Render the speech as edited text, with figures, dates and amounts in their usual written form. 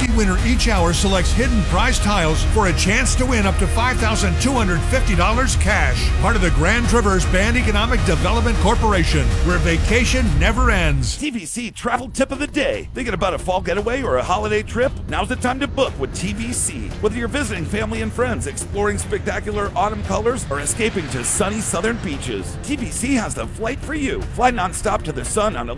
lucky winner each hour selects hidden prize tiles for a chance to win up to $5,250 cash. Part of the Grand Traverse Band Economic Development Corporation, where vacation never ends. TVC Travel Tip of the Day. Thinking about a fall getaway or a holiday trip? Now's the time to book with TVC. Whether you're visiting family and friends, exploring spectacular autumn colors, or escaping to sunny southern beaches, TVC has the flight for you. Fly nonstop to the sun on